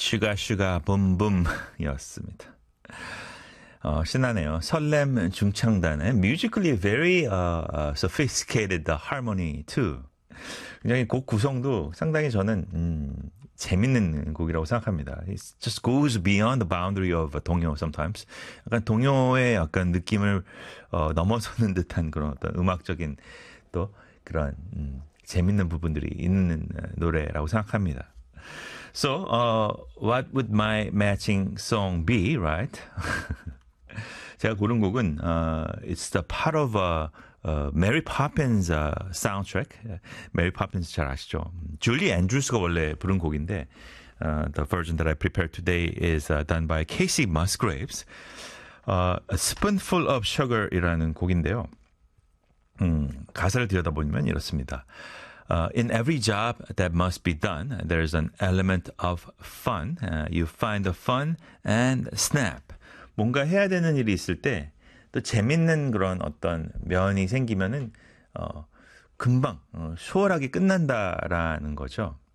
슈가 슈가 붐붐이었습니다. 신나네요. 설렘 중창단의 musically very sophisticated harmony too. 굉장히 곡 구성도 상당히 저는 재밌는 곡이라고 생각합니다. It just goes beyond the boundary of 동요 sometimes. 약간 동요의 약간 느낌을 넘어서는 듯한 그런 어떤 음악적인 또 그런 재밌는 부분들이 있는 노래라고 생각합니다. So, what would my matching song be, right? 제가 고른 곡은 it's the part of Mary Poppins soundtrack. Mary Poppins 잘 아시죠? 줄리 앤드루스가 원래 부른 곡인데 the version that I prepared today is done by Casey Musgraves. A Spoonful of Sugar이라는 곡인데요. 가사를 들여다보면 이렇습니다. In every job that must be done, there's an element of fun. You find the fun and snap. 뭔가 해야 되는 일이 있을 때 또 재밌는 그런 어떤 면이 생기면은 금방 수월하게 끝난다라는 거죠.